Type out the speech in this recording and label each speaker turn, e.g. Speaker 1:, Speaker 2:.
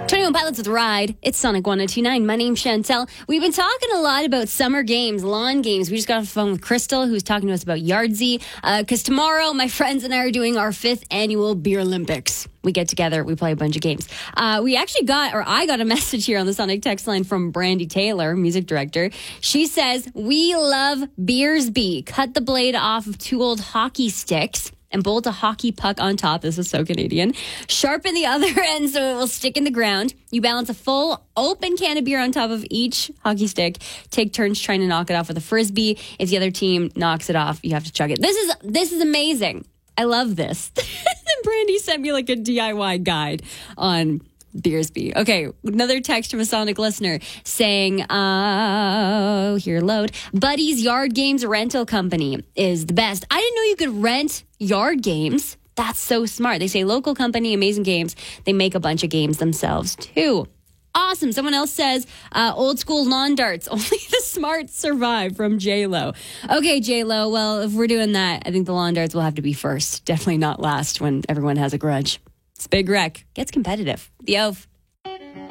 Speaker 1: 21 Pilots with Ride. It's Sonic 1029. My name's Chantel. We've been talking a lot about summer games, lawn games. We just got off the phone with Crystal, who's talking to us about Yardsy. Because tomorrow, my friends and I are doing our 5th annual Beer Olympics. We get together, we play a bunch of games. I got a message here on the Sonic text line from Brandy Taylor, music director. She says, we love Beersby. Cut the blade off of 2 old hockey sticks and bolt a hockey puck on top. This is so Canadian. Sharpen the other end so it will stick in the ground. You balance a full open can of beer on top of each hockey stick. Take turns trying to knock it off with a Frisbee. If the other team knocks it off, you have to chug it. This is amazing. I love this. And Brandy sent me like a DIY guide on Beersby. Okay, another text from a Sonic listener saying, here, load. Buddy's Yard Games Rental Company is the best. I didn't know you could rent yard games. That's so smart. They say local company, amazing games. They make a bunch of games themselves too. Awesome. Someone else says, old school lawn darts. Only the smart survive, from J-Lo. Okay, J-Lo. Well, if we're doing that, I think the lawn darts will have to be first. Definitely not last when everyone has a grudge. It's Big Wreck. Gets competitive. The Oaf.